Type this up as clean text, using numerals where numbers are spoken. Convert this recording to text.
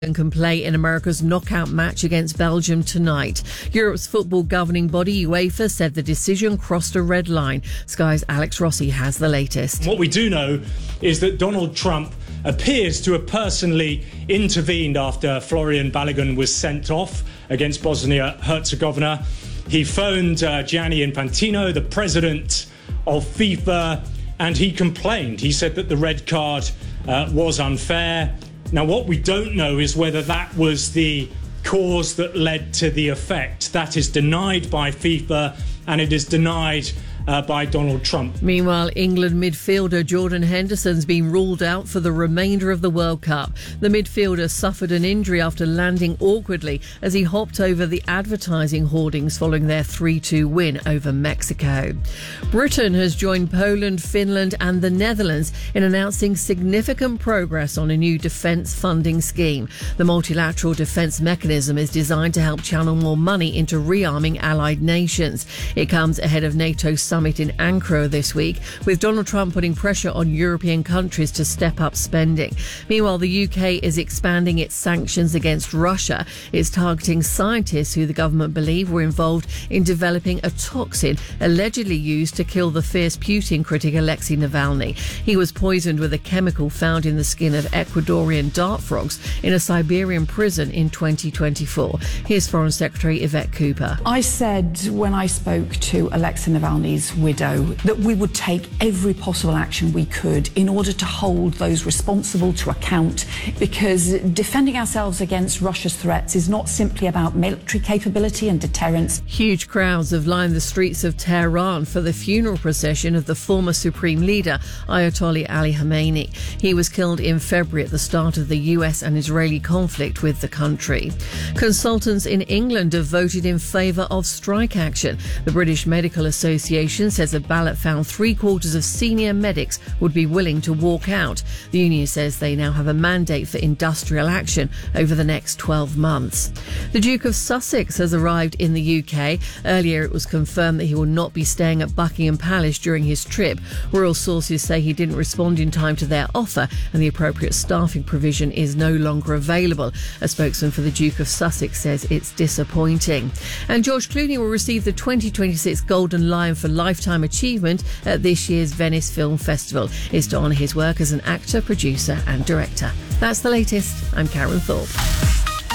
and can play in America's knockout match against Belgium tonight. Europe's football governing body, UEFA, said the decision crossed a red line. Sky's Alex Rossi has the latest. What we do know is that Donald Trump appears to have personally intervened after Florian Balogun was sent off against Bosnia-Herzegovina. He phoned Gianni Infantino, the president of FIFA, and he complained. He said that the red card was unfair. Now, what we don't know is whether that was the cause that led to the effect. That is denied by FIFA, and it is denied by Donald Trump. Meanwhile, England midfielder Jordan Henderson's been ruled out for the remainder of the World Cup. The midfielder suffered an injury after landing awkwardly as he hopped over the advertising hoardings following their 3-2 win over Mexico. Britain has joined Poland, Finland and the Netherlands in announcing significant progress on a new defence funding scheme. The multilateral defence mechanism is designed to help channel more money into rearming allied nations. It comes ahead of NATO's summit in Ankara this week, with Donald Trump putting pressure on European countries to step up spending. Meanwhile, the UK is expanding its sanctions against Russia. It's targeting scientists who the government believe were involved in developing a toxin allegedly used to kill the fierce Putin critic Alexei Navalny. He was poisoned with a chemical found in the skin of Ecuadorian dart frogs in a Siberian prison in 2024. Here's Foreign Secretary Yvette Cooper. I said when I spoke to Alexei Navalny's widow that we would take every possible action we could in order to hold those responsible to account, because defending ourselves against Russia's threats is not simply about military capability and deterrence. Huge crowds have lined the streets of Tehran for the funeral procession of the former supreme leader, Ayatollah Ali Khamenei. He was killed in February at the start of the US and Israeli conflict with the country. Consultants in England have voted in favour of strike action. The British Medical Association says a ballot found 3/4 of senior medics would be willing to walk out. The union says they now have a mandate for industrial action over the next 12 months. The Duke of Sussex has arrived in the UK. Earlier it was confirmed that he will not be staying at Buckingham Palace during his trip. Royal sources say he didn't respond in time to their offer and the appropriate staffing provision is no longer available. A spokesman for the Duke of Sussex says it's disappointing. And George Clooney will receive the 2026 Golden Lion for Lifetime Achievement at this year's Venice Film Festival. It's to honour his work as an actor, producer and director. That's the latest. I'm Karen Thorpe.